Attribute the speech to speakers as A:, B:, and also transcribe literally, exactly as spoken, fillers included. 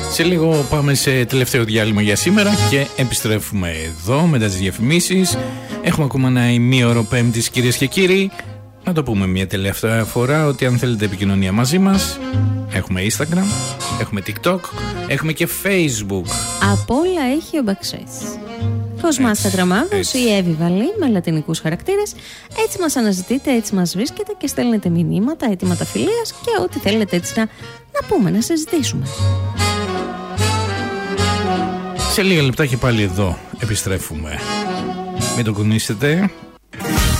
A: Σε λίγο πάμε σε τελευταίο διάλειμμα για σήμερα και επιστρέφουμε εδώ μετά τις διαφημίσεις. Έχουμε ακόμα ένα ημίωρο Πέμπτης, κυρίες και κύριοι. Να το πούμε μια τελευταία φορά ότι αν θέλετε επικοινωνία μαζί μας, έχουμε Instagram, έχουμε TikTok, έχουμε και Facebook.
B: Από όλα έχει ο Μπαξές. Κοσμάς Τραμάδος ή Εύη Βαλή με λατινικούς χαρακτήρες. Έτσι μας αναζητείτε, έτσι μας βρίσκετε και στέλνετε μηνύματα, αιτήματα φιλίας και ό,τι θέλετε έτσι να, να πούμε, να συζητήσουμε.
A: Σε λίγα λεπτά και πάλι εδώ επιστρέφουμε. Μην το κουνήσετε.